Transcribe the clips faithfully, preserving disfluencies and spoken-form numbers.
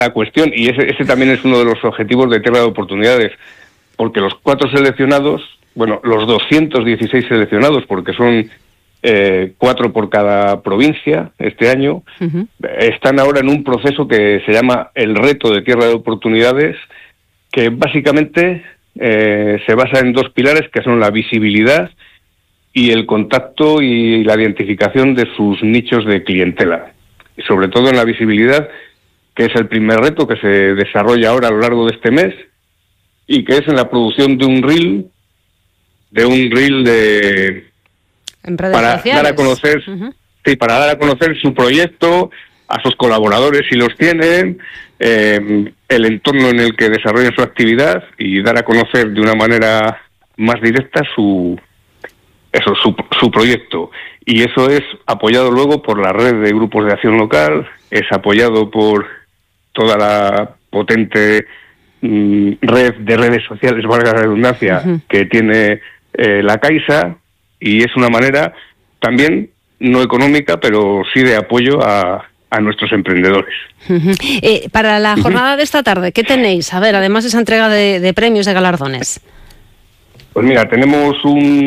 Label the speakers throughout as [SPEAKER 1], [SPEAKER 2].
[SPEAKER 1] la cuestión, y ese, ese también es uno de los objetivos de Tierra de Oportunidades, porque los cuatro seleccionados, bueno, los doscientos dieciséis seleccionados, porque son eh, cuatro por cada provincia este año, uh-huh. están ahora en un proceso que se llama el reto de Tierra de Oportunidades, que básicamente eh, se basa en dos pilares, que son la visibilidad y el contacto y la identificación de sus nichos de clientela. Y sobre todo en la visibilidad, que es el primer reto que se desarrolla ahora a lo largo de este mes, y que es en la producción de un reel, de un reel de
[SPEAKER 2] en redes
[SPEAKER 1] para
[SPEAKER 2] sociales.
[SPEAKER 1] dar a conocer, uh-huh. sí, para dar a conocer su proyecto a sus colaboradores si los tienen, eh, el entorno en el que desarrollan su actividad y dar a conocer de una manera más directa su eso su, su proyecto. Y eso es apoyado luego por la red de grupos de acción local, es apoyado por toda la potente mm, red de redes sociales, valga la redundancia, uh-huh. que tiene eh, la Caixa, y es una manera también no económica, pero sí de apoyo a, a nuestros emprendedores.
[SPEAKER 2] Uh-huh. Eh, para la jornada uh-huh. de esta tarde, ¿qué tenéis? A ver, además de esa entrega de, de premios, de galardones.
[SPEAKER 1] Pues mira, tenemos un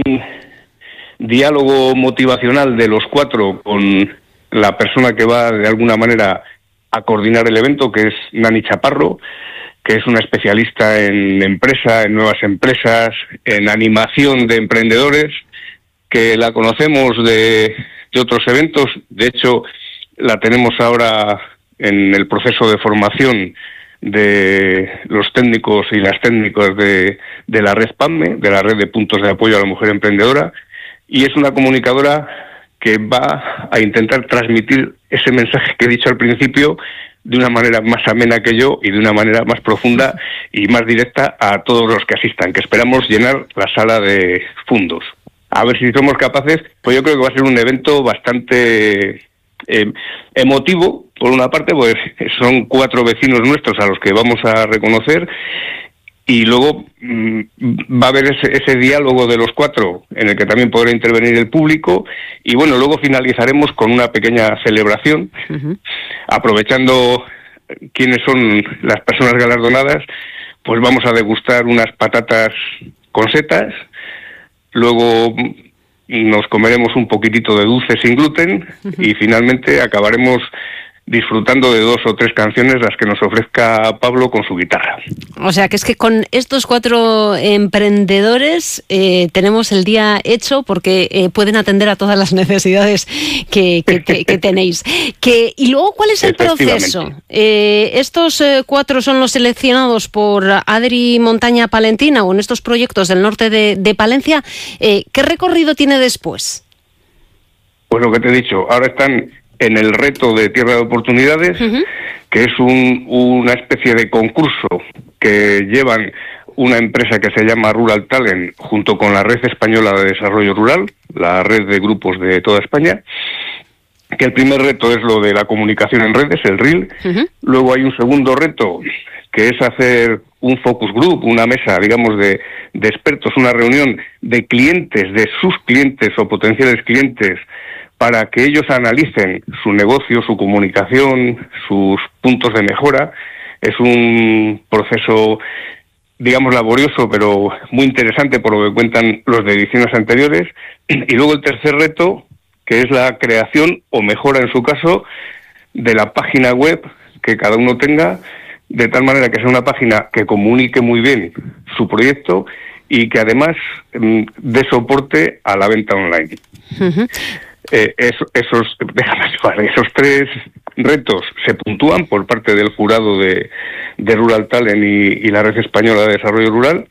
[SPEAKER 1] diálogo motivacional de los cuatro con la persona que va de alguna manera a coordinar el evento, que es Nani Chaparro, que es una especialista en empresa, en nuevas empresas, en animación de emprendedores, que la conocemos de, de otros eventos. De hecho, la tenemos ahora en el proceso de formación de los técnicos y las técnicas de, de la red PAMME, de la red de puntos de apoyo a la mujer emprendedora, y es una comunicadora que va a intentar transmitir ese mensaje que he dicho al principio de una manera más amena que yo y de una manera más profunda y más directa a todos los que asistan, que esperamos llenar la sala de fundos. A ver si somos capaces, pues yo creo que va a ser un evento bastante eh, emotivo, por una parte, pues son cuatro vecinos nuestros a los que vamos a reconocer, y luego mmm, va a haber ese, ese diálogo de los cuatro en el que también podrá intervenir el público, y bueno, luego finalizaremos con una pequeña celebración, uh-huh. aprovechando quiénes son las personas galardonadas, pues vamos a degustar unas patatas con setas, luego nos comeremos un poquitito de dulce sin gluten, uh-huh. y finalmente acabaremos disfrutando de dos o tres canciones las que nos ofrezca Pablo con su guitarra.
[SPEAKER 2] O sea, que es que con estos cuatro emprendedores eh, tenemos el día hecho, porque eh, pueden atender a todas las necesidades que, que, que, que tenéis. Que, y luego, ¿cuál es el proceso? Eh, ¿Estos eh, cuatro son los seleccionados por Adri Montaña Palentina o en estos proyectos del norte de, de Palencia? Eh, ¿Qué recorrido tiene después?
[SPEAKER 1] Pues lo que te he dicho, ahora están en el reto de Tierra de Oportunidades, uh-huh. que es un, una especie de concurso que llevan una empresa que se llama Rural Talent junto con la Red Española de Desarrollo Rural, la red de grupos de toda España, que el primer reto es lo de la comunicación en redes, el reel. Uh-huh. Luego hay un segundo reto que es hacer un focus group, una mesa, digamos, de, de expertos, una reunión de clientes, de sus clientes o potenciales clientes, para que ellos analicen su negocio, su comunicación, sus puntos de mejora. Es un proceso, digamos, laborioso, pero muy interesante por lo que cuentan los de ediciones anteriores. Y luego el tercer reto, que es la creación, o mejora en su caso, de la página web que cada uno tenga, de tal manera que sea una página que comunique muy bien su proyecto y que además mmm, dé soporte a la venta online. Uh-huh. Eh, eso, esos, déjame llevar, esos tres retos se puntúan por parte del jurado de, de Rural Talent y, y la Red Española de Desarrollo Rural,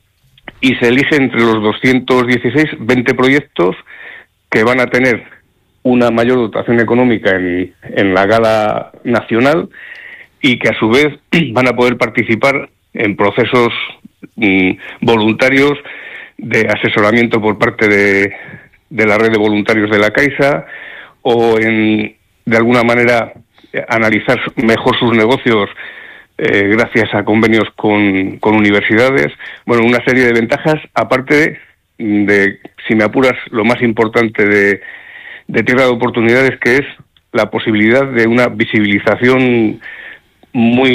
[SPEAKER 1] y se elige entre los doscientos dieciséis, veinte proyectos que van a tener una mayor dotación económica en, en la gala nacional, y que a su vez van a poder participar en procesos mmm, voluntarios de asesoramiento por parte de de la red de voluntarios de la Caixa, o en, de alguna manera, analizar mejor sus negocios eh, gracias a convenios con, con universidades. Bueno, una serie de ventajas, aparte de, de, si me apuras, lo más importante de, de Tierra de Oportunidades, que es la posibilidad de una visibilización muy